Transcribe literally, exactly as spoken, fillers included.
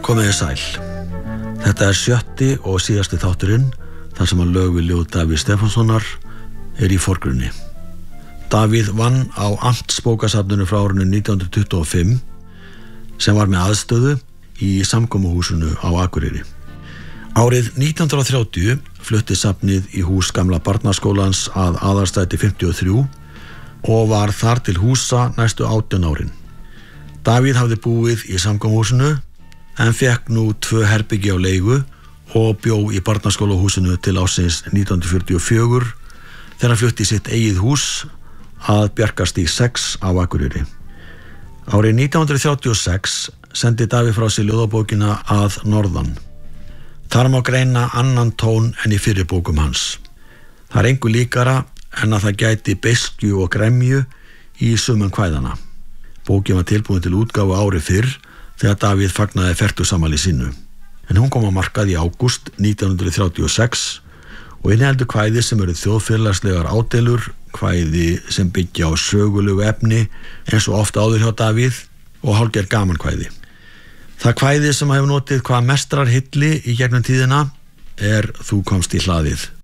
Komið þið sæl. Þetta er sjötti og síðasti þátturinn þar sem að lög við ljóð Davíðs Stefánssonar er í forgrunni. Davíð vann á Amtsbókasafninu frá árinu nítján hundruð tuttugu og fimm sem var með aðstöðu í samkomuhúsinu á Akureyri. Árið nítján hundruð þrjátíu flutti safnið í hús gamla barnaskólans að Aðalstræti fimmtíu og þrjú og var þar til húsa næstu átján árin. Davíð hafði búið í samkomuhúsinu en fekk nú tvö herbyggi á leigu og bjó í barnaskólahúsinu til ársins nítján hundruð fjörutíu og fjögur þegar hann flutti í sitt eigið hús að Bjarkarstíg sex á Akureyri. Árið nítján hundruð þrjátíu og sex sendi Davíð frá sér ljóðabókina Að norðan. Þar má greina annan tón en í fyrri bókum hans. Það er engu líkara en að það gæti beiskju og gremju í sumum kvæðana. Bókin var tilbúin til útgáfu ári fyrr þegar Davíð fagnaði fertugsafmæli sínu. En hún kom á markað í ágúst nítján hundruð þrjátíu og sex og inniheldur kvæði sem eru þjóðfélagslegar ádeilur, kvæði sem byggja á sögulegu efni eins og oft áður hjá Davíð og hálfgerð gamankvæði. Það kvæði sem hefur notið hvað mestrar hilli í gegnum tíðina er Þú komst í hlaðið.